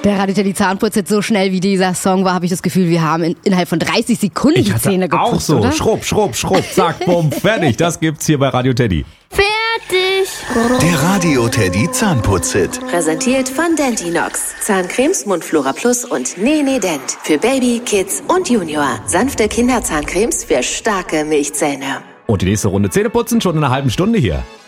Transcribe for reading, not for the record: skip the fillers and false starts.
Der Radio Teddy Zahnputz jetzt so schnell wie dieser Song war, habe ich das Gefühl, wir haben innerhalb von 30 Sekunden die Zähne geputzt, auch so. Oder? Schrupp, zack, bumm, fertig. Das gibt's hier bei Radio Teddy. Fertig! Der Radio Teddy Zahnputz-Hit. Präsentiert von Dentinox. Zahncremes, Mundflora Plus und Nee Dent. Für Baby, Kids und Junior. Sanfte Kinderzahncremes für starke Milchzähne. Und die nächste Runde Zähneputzen schon in einer halben Stunde hier.